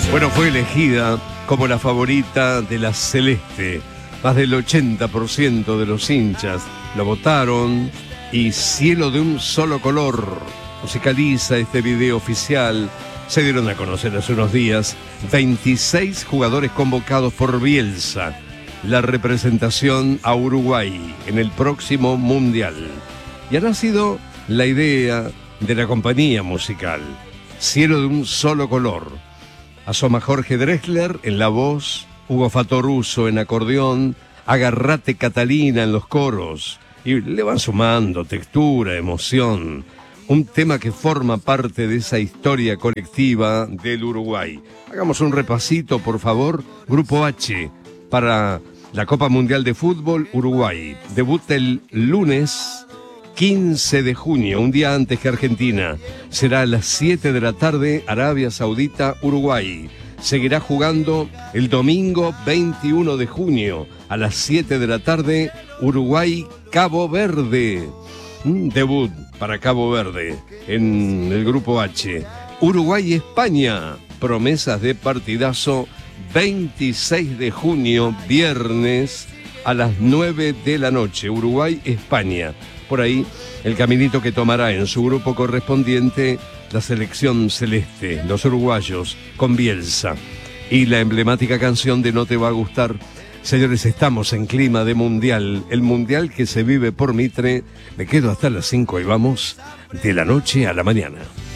Bueno, fue elegida como la favorita de la Celeste. Más del 80% de los hinchas lo votaron y Cielo de un solo color musicaliza este video oficial. Se dieron a conocer hace unos días 26 jugadores convocados por Bielsa, la representación a Uruguay en el próximo Mundial. Y ha nacido la idea de la compañía musical, Cielo de un solo color. Asoma Jorge Drexler en la voz, Hugo Fatoruso en acordeón, Agarrate Catalina en los coros, y le van sumando textura, emoción. Un tema que forma parte de esa historia colectiva del Uruguay. Hagamos un repasito, por favor. Grupo H para la Copa Mundial de Fútbol Uruguay. Debuta el lunes 15 de junio, un día antes que Argentina. Será a las 7 de la tarde, Arabia Saudita, Uruguay. Seguirá jugando el domingo 21 de junio, a las 7 de la tarde, Uruguay, Cabo Verde. Debut para Cabo Verde en el Grupo H. Uruguay, España. Promesas de partidazo, 26 de junio, viernes, a las 9 de la noche. Uruguay, España. Por ahí, el caminito que tomará en su grupo correspondiente la selección celeste, los uruguayos, con Bielsa. Y la emblemática canción de No te va a gustar. Señores, estamos en clima de mundial, el mundial que se vive por Mitre. Me quedo hasta las 5 y vamos de la noche a la mañana.